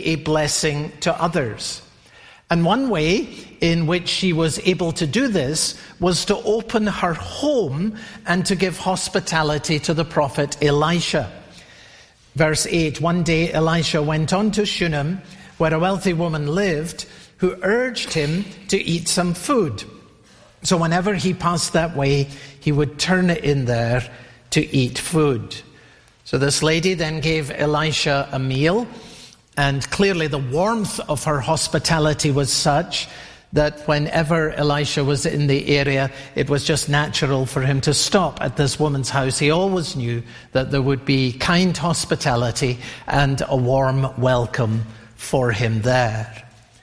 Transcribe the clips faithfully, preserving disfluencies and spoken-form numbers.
be a blessing to others. And one way in which she was able to do this was to open her home and to give hospitality to the prophet Elisha. Verse eight, one day Elisha went on to Shunem, where a wealthy woman lived, who urged him to eat some food. So whenever he passed that way, he would turn in there to eat food. So this lady then gave Elisha a meal, and clearly the warmth of her hospitality was such that whenever Elisha was in the area, it was just natural for him to stop at this woman's house. He always knew that there would be kind hospitality and a warm welcome for him there.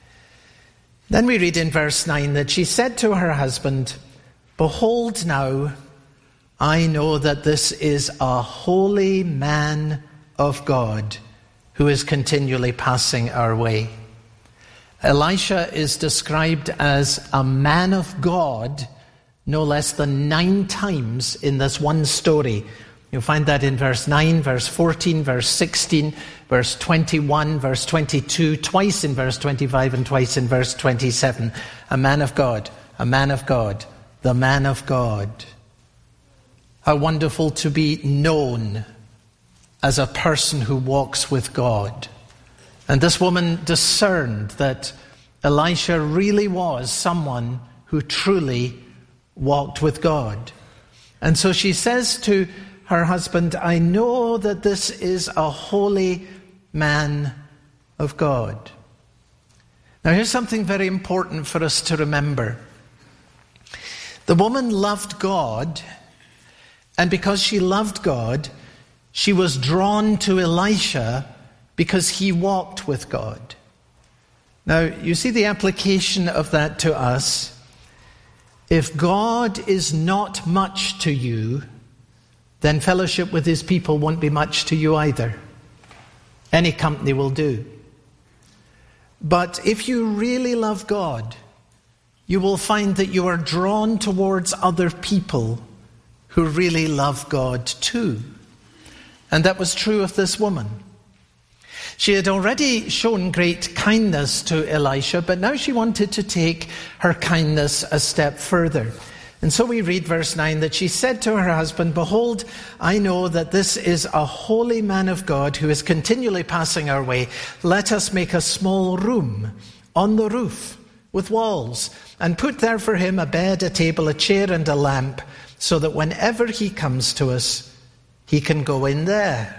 Then we read in verse nine that she said to her husband, "Behold now, I know that this is a holy man of God who is continually passing our way." Elisha is described as a man of God no less than nine times in this one story. You'll find that in verse nine, verse fourteen, verse sixteen, verse twenty-one, verse twenty-two, twice in verse twenty-five and twice in verse twenty-seven. A man of God, a man of God, the man of God. How wonderful to be known as a person who walks with God. And this woman discerned that Elisha really was someone who truly walked with God. And so she says to her husband, "I know that this is a holy man of God." Now here's something very important for us to remember. The woman loved God, and because she loved God, she was drawn to Elisha because he walked with God. Now, you see the application of that to us. If God is not much to you, then fellowship with his people won't be much to you either. Any company will do. But if you really love God, you will find that you are drawn towards other people who really love God too. And that was true of this woman. She had already shown great kindness to Elisha, but now she wanted to take her kindness a step further. And so we read verse nine that she said to her husband, "Behold, I know that this is a holy man of God who is continually passing our way. Let us make a small room on the roof with walls, and put there for him a bed, a table, a chair, and a lamp, so that whenever he comes to us, he can go in there."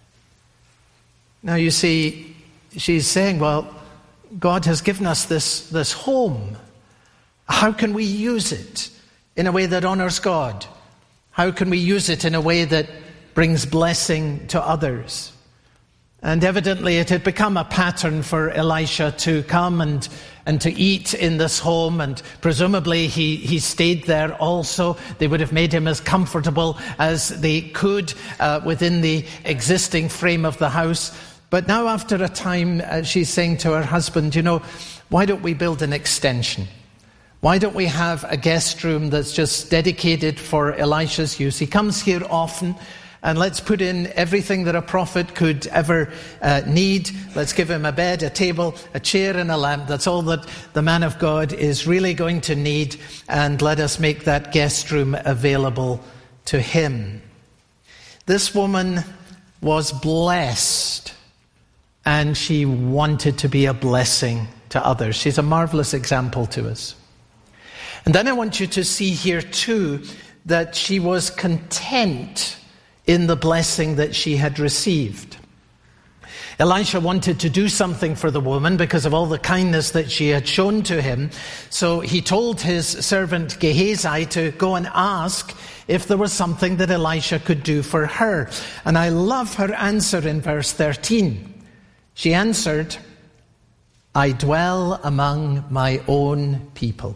Now you see, she's saying, well, God has given us this, this home. How can we use it in a way that honors God? How can we use it in a way that brings blessing to others? And evidently it had become a pattern for Elisha to come and, and to eat in this home, and presumably he, he stayed there also. They would have made him as comfortable as they could uh, within the existing frame of the house. But now after a time, uh, she's saying to her husband, you know, why don't we build an extension? Why don't we have a guest room that's just dedicated for Elisha's use? He comes here often, and let's put in everything that a prophet could ever uh, need. Let's give him a bed, a table, a chair, and a lamp. That's all that the man of God is really going to need. And let us make that guest room available to him. This woman was blessed, and she wanted to be a blessing to others. She's a marvelous example to us. And then I want you to see here too that she was content in the blessing that she had received. Elisha wanted to do something for the woman because of all the kindness that she had shown to him. So he told his servant Gehazi to go and ask if there was something that Elisha could do for her. And I love her answer in verse thirteen. She answered, "I dwell among my own people."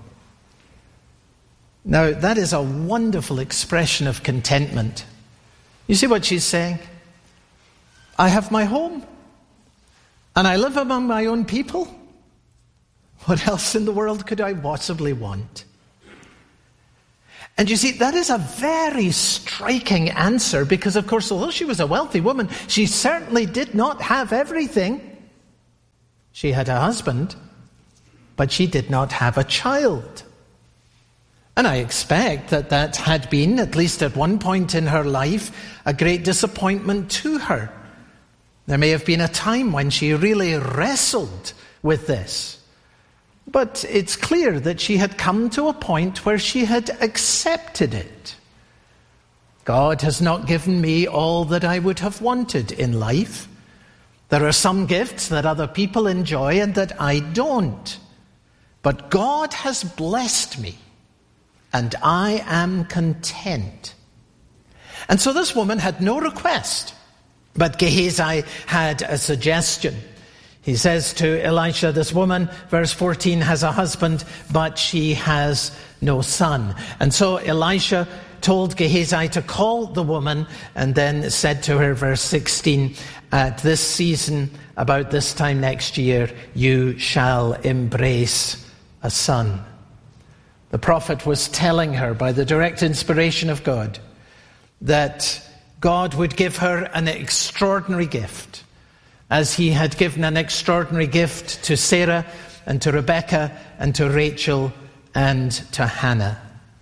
Now, that is a wonderful expression of contentment. You see what she's saying? I have my home, and I live among my own people. What else in the world could I possibly want? And you see, that is a very striking answer because, of course, although she was a wealthy woman, she certainly did not have everything. She had a husband, but she did not have a child. And I expect that that had been, at least at one point in her life, a great disappointment to her. There may have been a time when she really wrestled with this. But it's clear that she had come to a point where she had accepted it. God has not given me all that I would have wanted in life. There are some gifts that other people enjoy and that I don't. But God has blessed me, and I am content. And so this woman had no request, but Gehazi had a suggestion. He says to Elisha, this woman, verse fourteen, has a husband, but she has no son. And so Elisha told Gehazi to call the woman, and then said to her, verse sixteen, at this season, about this time next year, you shall embrace a son. The prophet was telling her by the direct inspiration of God that God would give her an extraordinary gift, as he had given an extraordinary gift to Sarah and to Rebekah and to Rachel and to Hannah.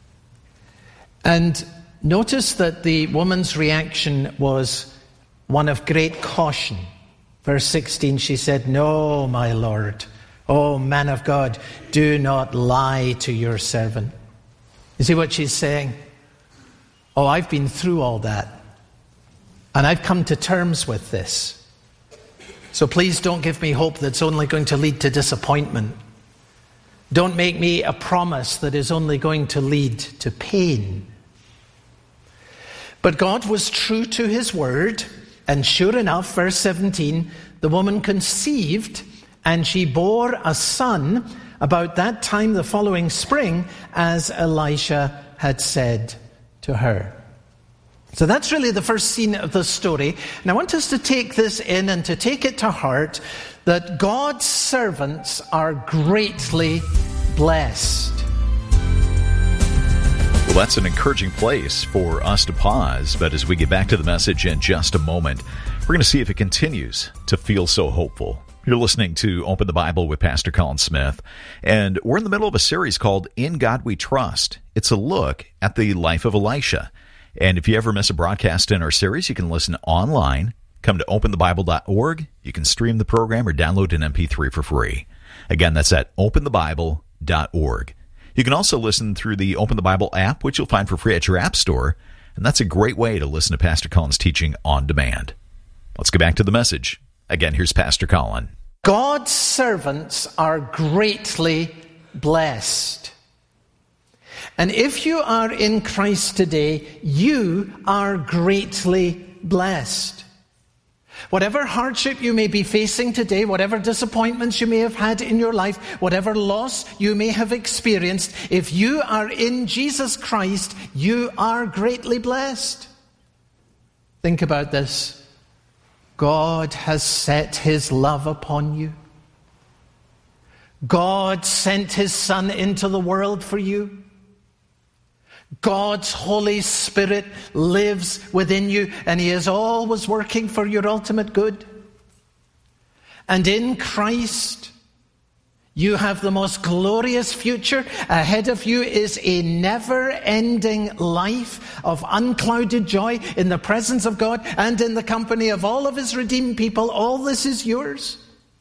And notice that the woman's reaction was one of great caution. Verse sixteen, she said, "No, my Lord, oh man of God, do not lie to your servant." You see what she's saying? Oh, I've been through all that, and I've come to terms with this. So please don't give me hope that's only going to lead to disappointment. Don't make me a promise that is only going to lead to pain. But God was true to his word, and sure enough, verse seventeen, the woman conceived, and she bore a son about that time the following spring, as Elisha had said to her. So that's really the first scene of the story. And I want us to take this in and to take it to heart, that God's servants are greatly blessed. Well, that's an encouraging place for us to pause. But as we get back to the message in just a moment, we're going to see if it continues to feel so hopeful. You're listening to Open the Bible with Pastor Colin Smith, and we're in the middle of a series called In God We Trust. It's a look at the life of Elisha. And if you ever miss a broadcast in our series, you can listen online. Come to open the bible dot org. You can stream the program or download an M P three for free. Again, that's at open the bible dot org. You can also listen through the Open the Bible app, which you'll find for free at your app store. And that's a great way to listen to Pastor Colin's teaching on demand. Let's get back to the message. Again, here's Pastor Colin. God's servants are greatly blessed. And if you are in Christ today, you are greatly blessed. Whatever hardship you may be facing today, whatever disappointments you may have had in your life, whatever loss you may have experienced, if you are in Jesus Christ, you are greatly blessed. Think about this. God has set his love upon you. God sent his Son into the world for you. God's Holy Spirit lives within you, and he is always working for your ultimate good. And in Christ, you have the most glorious future. Ahead of you is a never-ending life of unclouded joy in the presence of God and in the company of all of his redeemed people. All this is yours.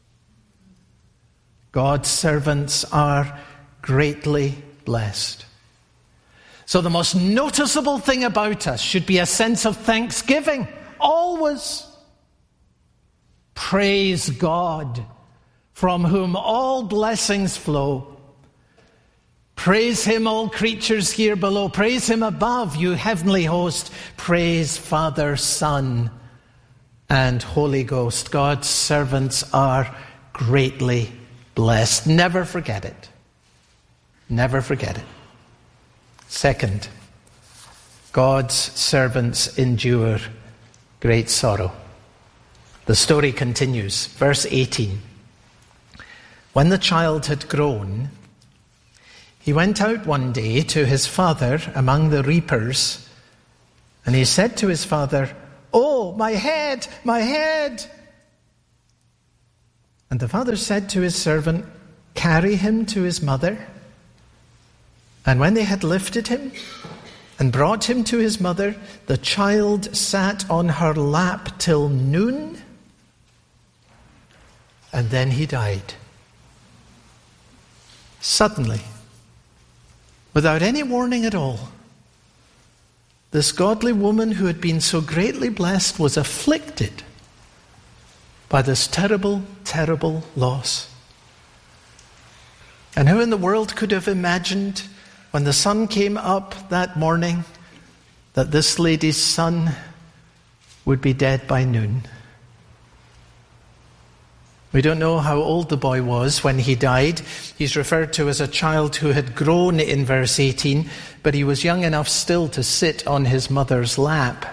God's servants are greatly blessed. So the most noticeable thing about us should be a sense of thanksgiving. Always. Praise God, from whom all blessings flow. Praise him, all creatures here below. Praise him above, you heavenly host. Praise Father, Son, and Holy Ghost. God's servants are greatly blessed. Never forget it. Never forget it. Second, God's servants endure great sorrow. The story continues. Verse eighteen. When the child had grown, he went out one day to his father among the reapers, and he said to his father, "Oh, my head, my head!" And the father said to his servant, "Carry him to his mother." And when they had lifted him and brought him to his mother, the child sat on her lap till noon, and then he died. Suddenly, without any warning at all, this godly woman who had been so greatly blessed was afflicted by this terrible, terrible loss. And who in the world could have imagined, when the sun came up that morning, that this lady's son would be dead by noon? We don't know how old the boy was when he died. He's referred to as a child who had grown in verse eighteen, but he was young enough still to sit on his mother's lap.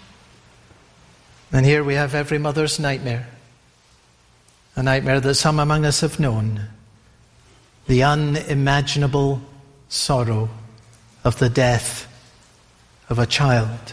And here we have every mother's nightmare. A nightmare that some among us have known. The unimaginable sorrow of the death of a child.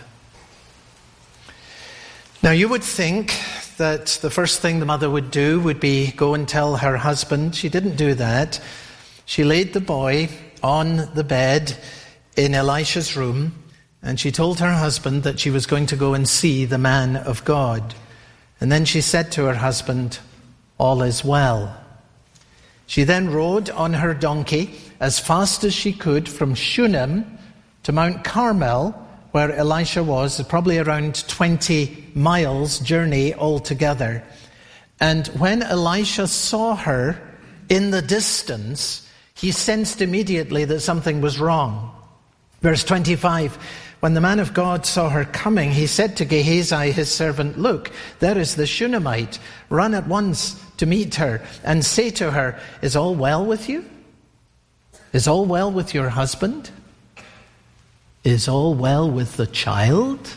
Now you would think that the first thing the mother would do would be go and tell her husband. She didn't do that. She laid the boy on the bed in Elisha's room, and she told her husband that she was going to go and see the man of God. And then she said to her husband, "All is well." She then rode on her donkey as fast as she could from Shunem to Mount Carmel, where Elisha was, probably around twenty miles journey altogether. And when Elisha saw her in the distance, he sensed immediately that something was wrong. Verse twenty-five, when the man of God saw her coming, he said to Gehazi, his servant, "Look, there is the Shunammite. Run at once to meet her and say to her, 'Is all well with you? Is all well with your husband? Is all well with the child?'"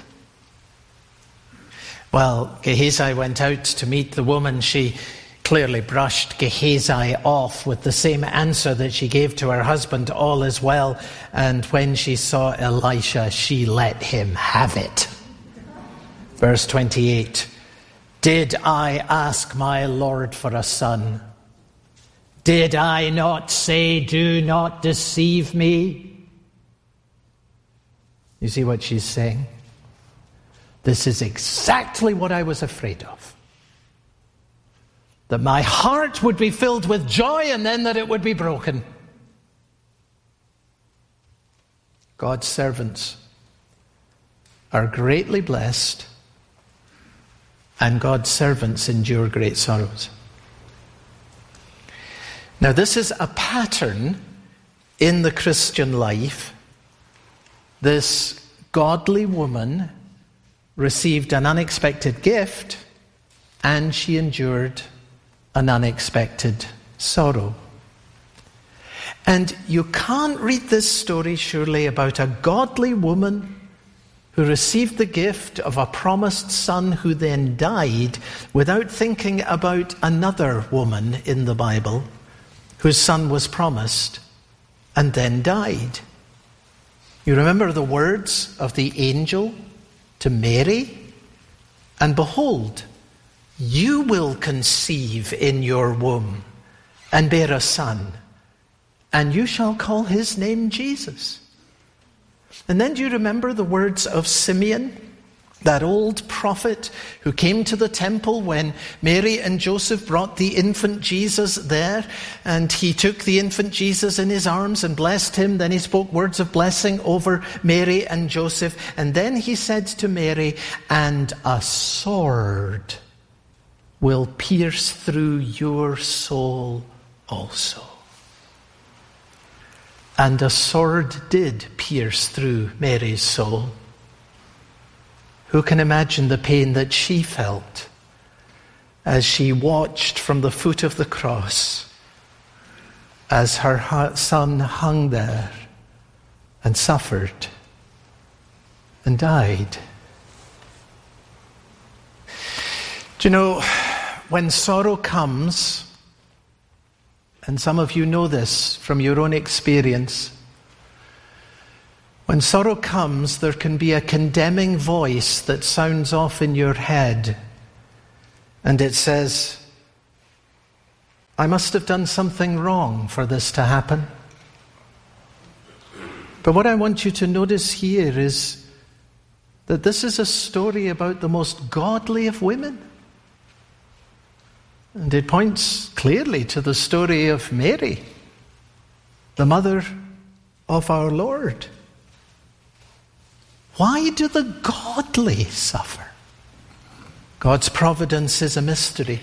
Well, Gehazi went out to meet the woman. She clearly brushed Gehazi off with the same answer that she gave to her husband, "All is well." And when she saw Elisha, she let him have it. Verse twenty-eight, "Did I ask my Lord for a son? Did I not say, 'Do not deceive me'?" You see what she's saying? This is exactly what I was afraid of. That my heart would be filled with joy and then that it would be broken. God's servants are greatly blessed, and God's servants endure great sorrows. Now, this is a pattern in the Christian life. This godly woman received an unexpected gift, and she endured an unexpected sorrow. And you can't read this story surely about a godly woman who received the gift of a promised son who then died without thinking about another woman in the Bible whose son was promised and then died. You remember the words of the angel to Mary? "And behold, you will conceive in your womb and bear a son, and you shall call his name Jesus." And then do you remember the words of Simeon, that old prophet who came to the temple when Mary and Joseph brought the infant Jesus there, and he took the infant Jesus in his arms and blessed him. Then he spoke words of blessing over Mary and Joseph. And then he said to Mary, "And a sword will pierce through your soul also." And a sword did pierce through Mary's soul. Who can imagine the pain that she felt as she watched from the foot of the cross as her son hung there and suffered and died? Do you know, when sorrow comes, and some of you know this from your own experience, when sorrow comes, there can be a condemning voice that sounds off in your head, and it says, I must have done something wrong for this to happen. But what I want you to notice here is that this is a story about the most godly of women. And it points clearly to the story of Mary, the mother of our Lord. Why do the godly suffer? God's providence is a mystery.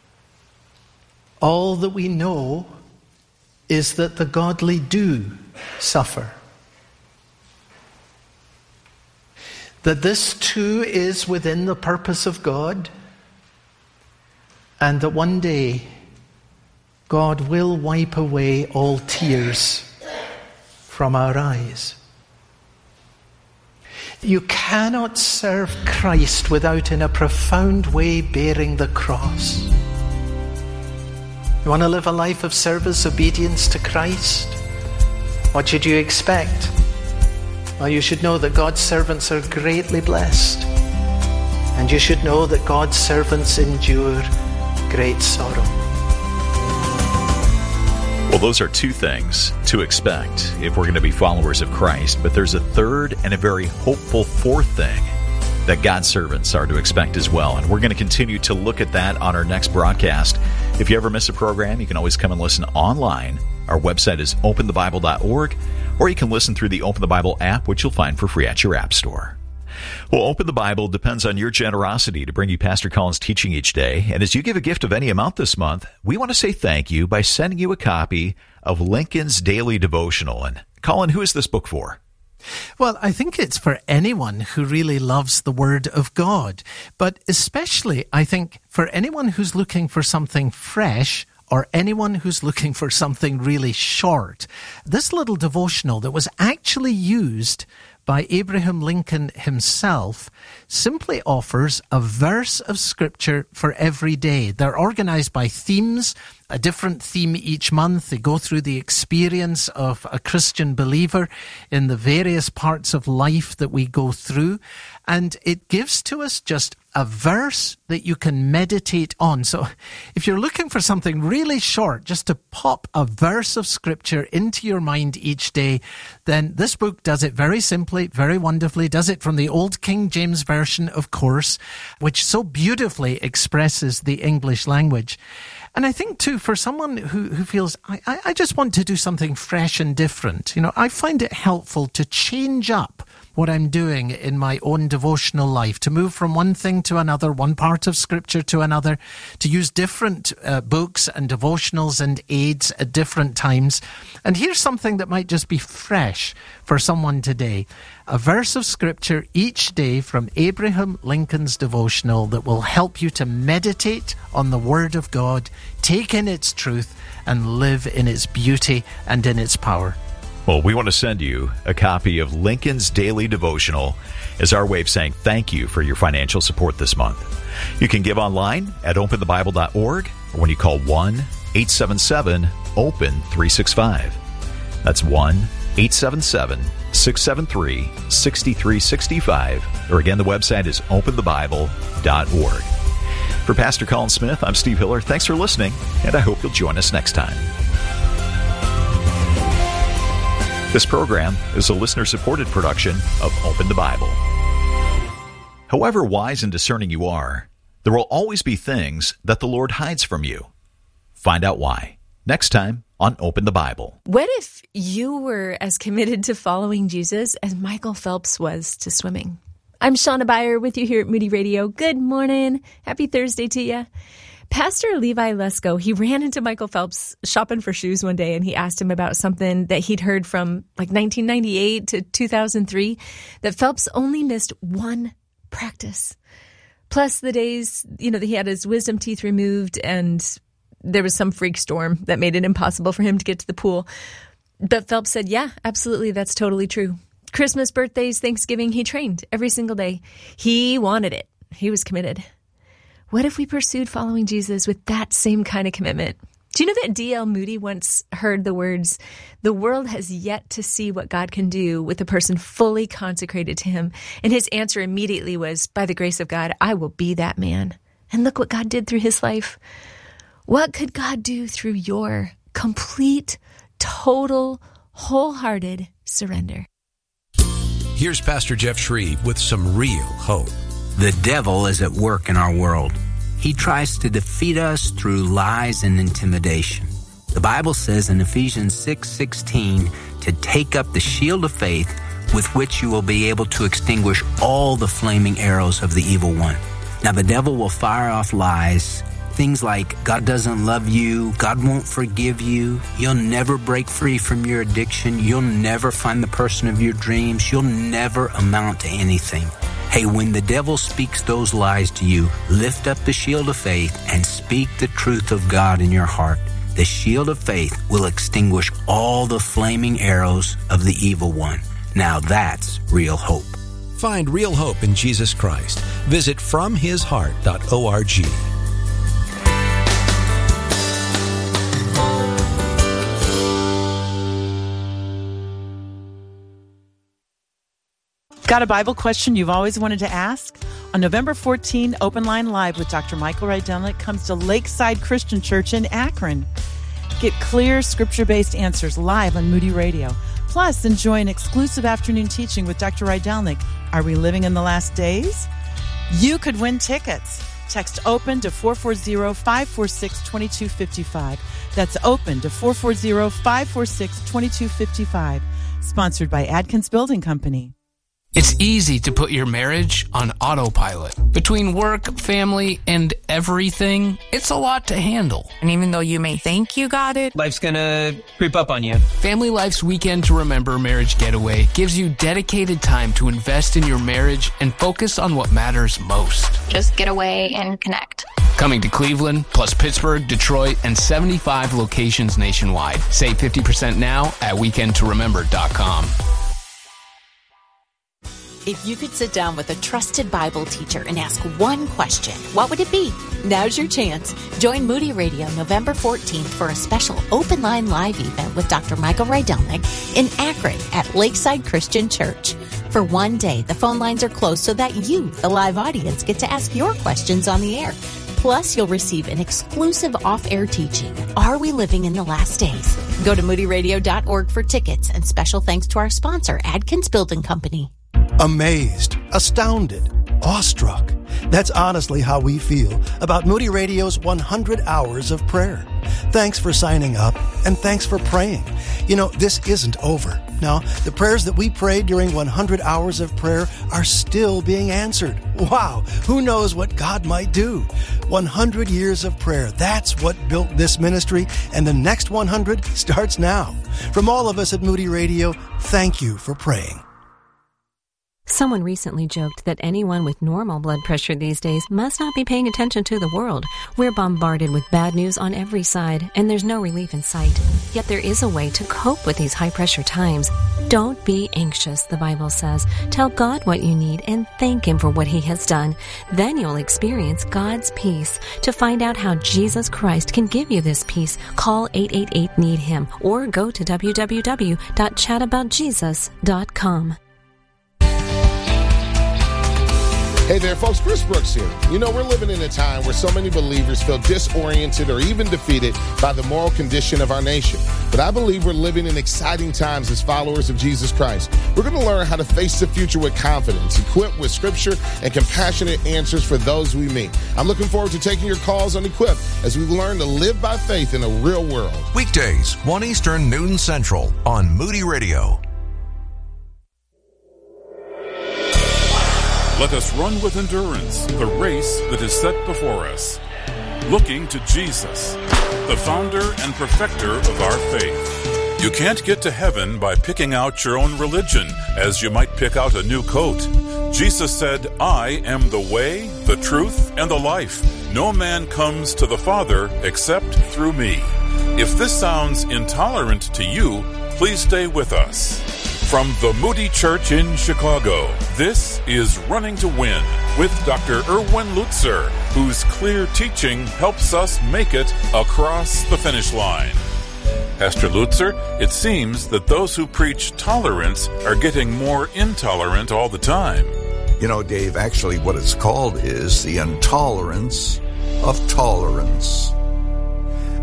All that we know is that the godly do suffer. That this too is within the purpose of God, and that one day God will wipe away all tears from our eyes. You cannot serve Christ without in a profound way bearing the cross. You want to live a life of service, obedience to Christ? What should you expect? Well, you should know that God's servants are greatly blessed. And you should know that God's servants endure great sorrow. Well, those are two things to expect if we're going to be followers of Christ. But there's a third and a very hopeful fourth thing that God's servants are to expect as well. And we're going to continue to look at that on our next broadcast. If you ever miss a program, you can always come and listen online. Our website is open the bible dot org, or you can listen through the Open the Bible app, which you'll find for free at your app store. Well, Open the Bible depends on your generosity to bring you Pastor Colin's teaching each day. And as you give a gift of any amount this month, we want to say thank you by sending you a copy of Lincoln's Daily Devotional. And Colin, who is this book for? Well, I think it's for anyone who really loves the Word of God. But especially, I think, for anyone who's looking for something fresh, or anyone who's looking for something really short. This little devotional that was actually used by Abraham Lincoln himself simply offers a verse of Scripture for every day. They're organized by themes, a different theme each month. They go through the experience of a Christian believer in the various parts of life that we go through. And it gives to us just a verse that you can meditate on. So if you're looking for something really short, just to pop a verse of Scripture into your mind each day, then this book does it very simply, very wonderfully, does it from the Old King James Version, of course, which so beautifully expresses the English language. And I think, too, for someone who, who feels, I, I just want to do something fresh and different, you know, I find it helpful to change up what I'm doing in my own devotional life, to move from one thing to another, one part of Scripture to another, to use different uh, books and devotionals and aids at different times. And here's something that might just be fresh for someone today. A verse of Scripture each day from Abraham Lincoln's devotional that will help you to meditate on the Word of God, take in its truth, and live in its beauty and in its power. Well, we want to send you a copy of Lincoln's Daily Devotional as our way of saying thank you for your financial support this month. You can give online at open the bible dot org or when you call one eight seven seven open three six five. That's one eight seven seven six seven three six three six five. Or again, the website is open the bible dot org. For Pastor Colin Smith, I'm Steve Hiller. Thanks for listening, and I hope you'll join us next time. This program is a listener-supported production of Open the Bible. However wise and discerning you are, there will always be things that the Lord hides from you. Find out why. Next time on Open the Bible. What if you were as committed to following Jesus as Michael Phelps was to swimming? I'm Shauna Beyer with you here at Moody Radio. Good morning. Happy Thursday to you. Pastor Levi Lesko, he ran into Michael Phelps shopping for shoes one day, and he asked him about something that he'd heard from like nineteen ninety-eight to two thousand three, that Phelps only missed one practice. Plus the days, you know, that he had his wisdom teeth removed and there was some freak storm that made it impossible for him to get to the pool. But Phelps said, yeah, absolutely, that's totally true. Christmas, birthdays, Thanksgiving, he trained every single day. He wanted it. He was committed. What if we pursued following Jesus with that same kind of commitment? Do you know that D L Moody once heard the words, "The world has yet to see what God can do with a person fully consecrated to him." And his answer immediately was, by the grace of God, I will be that man. And look what God did through his life. What could God do through your complete, total, wholehearted surrender? Here's Pastor Jeff Shreve with some real hope. The devil is at work in our world. He tries to defeat us through lies and intimidation. The Bible says in Ephesians six sixteen to take up the shield of faith with which you will be able to extinguish all the flaming arrows of the evil one. Now, the devil will fire off lies, things like God doesn't love you, God won't forgive you, you'll never break free from your addiction, you'll never find the person of your dreams, you'll never amount to anything. Hey, when the devil speaks those lies to you, lift up the shield of faith and speak the truth of God in your heart. The shield of faith will extinguish all the flaming arrows of the evil one. Now that's real hope. Find real hope in Jesus Christ. Visit from his heart dot org. Got a Bible question you've always wanted to ask? On November fourteenth, Open Line Live with Doctor Michael Rydelnik comes to Lakeside Christian Church in Akron. Get clear, scripture-based answers live on Moody Radio. Plus, enjoy an exclusive afternoon teaching with Doctor Rydelnik. Are we living in the last days? You could win tickets. Text OPEN to four four zero, five four six, two two five five. That's OPEN to four four zero, five four six, two two five five. Sponsored by Adkins Building Company. It's easy to put your marriage on autopilot. Between work, family, and everything, it's a lot to handle. And even though you may think you got it, life's gonna creep up on you. Family Life's Weekend to Remember Marriage Getaway gives you dedicated time to invest in your marriage and focus on what matters most. Just get away and connect. Coming to Cleveland, plus Pittsburgh, Detroit, and seventy-five locations nationwide. Save fifty percent now at weekend to remember dot com. If you could sit down with a trusted Bible teacher and ask one question, what would it be? Now's your chance. Join Moody Radio November fourteenth for a special Open Line Live event with Doctor Michael Rydelnik in Akron at Lakeside Christian Church. For one day, the phone lines are closed so that you, the live audience, get to ask your questions on the air. Plus, you'll receive an exclusive off-air teaching, Are We Living in the Last Days? Go to moody radio dot org for tickets, and special thanks to our sponsor, Adkins Building Company. Amazed, astounded, awestruck. That's honestly how we feel about Moody Radio's one hundred hours of prayer. Thanks for signing up, and thanks for praying. You know, this isn't over. No, the prayers that we prayed during one hundred hours of prayer are still being answered. Wow, who knows what God might do? one hundred years of prayer, that's what built this ministry, and the next one hundred starts now. From all of us at Moody Radio, thank you for praying. Someone recently joked that anyone with normal blood pressure these days must not be paying attention to the world. We're bombarded with bad news on every side, and there's no relief in sight. Yet there is a way to cope with these high-pressure times. Don't be anxious, the Bible says. Tell God what you need and thank Him for what He has done. Then you'll experience God's peace. To find out how Jesus Christ can give you this peace, call eight eight eight, need him or go to w w w dot chat about jesus dot com. Hey there, folks. Chris Brooks here. You know, we're living in a time where so many believers feel disoriented or even defeated by the moral condition of our nation. But I believe we're living in exciting times as followers of Jesus Christ. We're going to learn how to face the future with confidence, equipped with scripture and compassionate answers for those we meet. I'm looking forward to taking your calls on Equip as we learn to live by faith in a real world. Weekdays, one Eastern, noon Central on Moody Radio. Let us run with endurance the race that is set before us, looking to Jesus, the founder and perfecter of our faith. You can't get to heaven by picking out your own religion, as you might pick out a new coat. Jesus said, I am the way, the truth, and the life. No man comes to the Father except through me. If this sounds intolerant to you, please stay with us. From the Moody Church in Chicago, this is Running to Win with Doctor Erwin Lutzer, whose clear teaching helps us make it across the finish line. Pastor Lutzer, it seems that those who preach tolerance are getting more intolerant all the time. You know, Dave, actually what it's called is the intolerance of tolerance.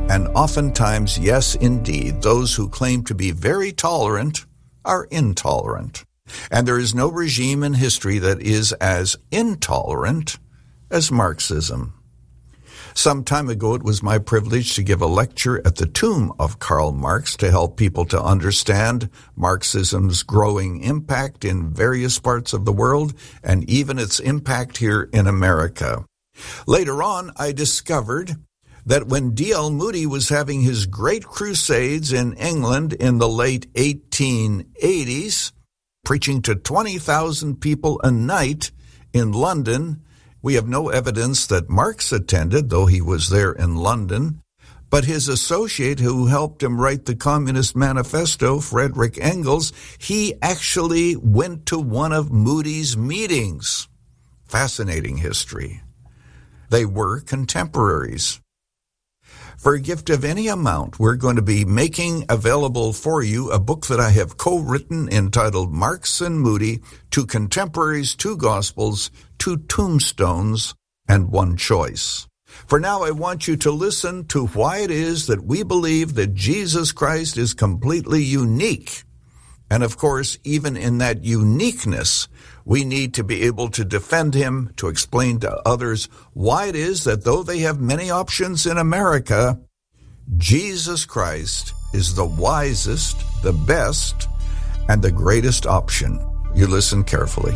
And oftentimes, yes, indeed, those who claim to be very tolerant are intolerant. And there is no regime in history that is as intolerant as Marxism. Some time ago, it was my privilege to give a lecture at the tomb of Karl Marx to help people to understand Marxism's growing impact in various parts of the world and even its impact here in America. Later on, I discovered that when D L Moody was having his great crusades in England in the late eighteen eighties, preaching to twenty thousand people a night in London, we have no evidence that Marx attended, though he was there in London, but his associate who helped him write the Communist Manifesto, Frederick Engels, he actually went to one of Moody's meetings. Fascinating history. They were contemporaries. For a gift of any amount, we're going to be making available for you a book that I have co-written entitled Marx and Moody, Two Contemporaries, Two Gospels, Two Tombstones, and One Choice. For now, I want you to listen to why it is that we believe that Jesus Christ is completely unique. And of course, even in that uniqueness, we need to be able to defend him, to explain to others why it is that though they have many options in America, Jesus Christ is the wisest, the best, and the greatest option. You listen carefully.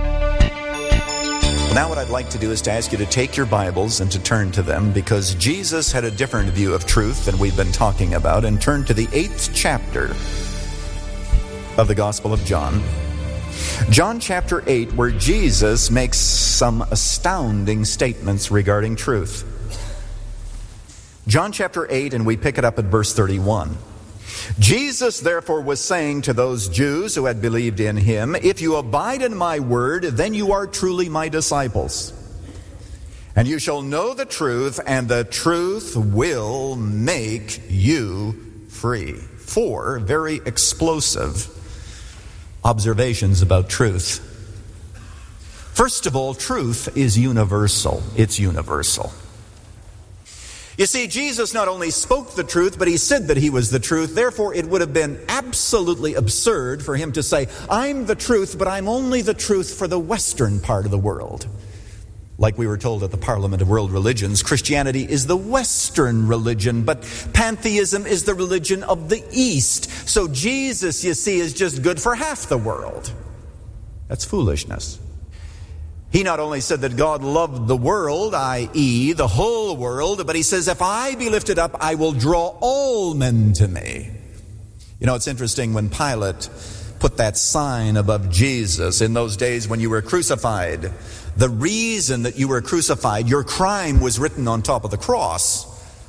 Now what I'd like to do is to ask you to take your Bibles and to turn to them, because Jesus had a different view of truth than we've been talking about, and turn to the eighth chapter of the Gospel of John. John chapter eight, where Jesus makes some astounding statements regarding truth. John chapter eight, and we pick it up at verse thirty-one. Jesus therefore was saying to those Jews who had believed in him, "If you abide in my word, then you are truly my disciples. And you shall know the truth, and the truth will make you free." Four very explosive observations about truth. First of all, truth is universal. It's universal. You see, Jesus not only spoke the truth, but he said that he was the truth. Therefore, it would have been absolutely absurd for him to say, "I'm the truth, but I'm only the truth for the Western part of the world." Like we were told at the Parliament of World Religions, Christianity is the Western religion, but pantheism is the religion of the East. So Jesus, you see, is just good for half the world. That's foolishness. He not only said that God loved the world, that is the whole world, but he says, "If I be lifted up, I will draw all men to me." You know, it's interesting when Pilate put that sign above Jesus in those days when you were crucified. The reason that you were crucified, your crime was written on top of the cross.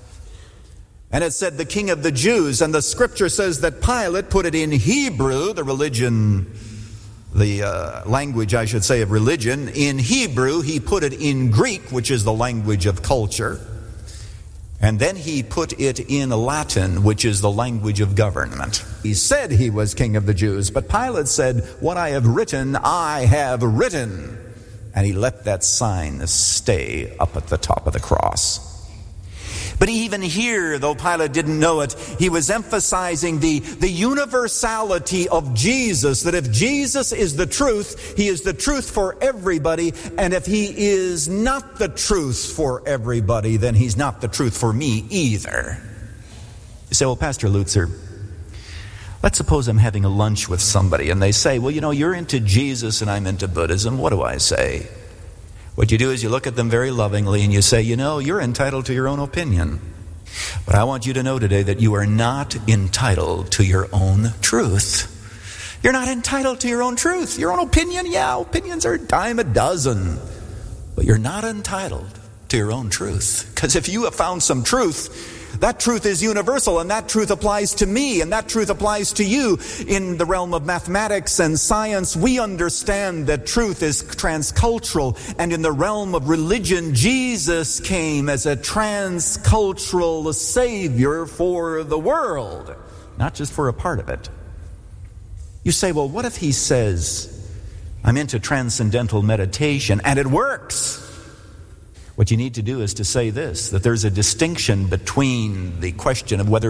And it said, "The King of the Jews." And the scripture says that Pilate put it in Hebrew, the religion, the uh, language, I should say, of religion. In Hebrew, he put it in Greek, which is the language of culture. And then he put it in Latin, which is the language of government. He said he was King of the Jews, but Pilate said, "What I have written, I have written." And he let that sign stay up at the top of the cross. But even here, though Pilate didn't know it, he was emphasizing the, the universality of Jesus, that if Jesus is the truth, he is the truth for everybody, and if he is not the truth for everybody, then he's not the truth for me either. You say, "Well, Pastor Lutzer, let's suppose I'm having a lunch with somebody and they say, 'Well, you know, you're into Jesus and I'm into Buddhism.' What do I say?" What you do is you look at them very lovingly and you say, "You know, you're entitled to your own opinion. But I want you to know today that you are not entitled to your own truth." You're not entitled to your own truth. Your own opinion, yeah, opinions are a dime a dozen. But you're not entitled to your own truth. Because if you have found some truth, that truth is universal, and that truth applies to me, and that truth applies to you. In the realm of mathematics and science, we understand that truth is transcultural, and in the realm of religion, Jesus came as a transcultural savior for the world, not just for a part of it. You say, "Well, what if he says, I'm into transcendental meditation, and it works?" What you need to do is to say this, that there's a distinction between the question of whether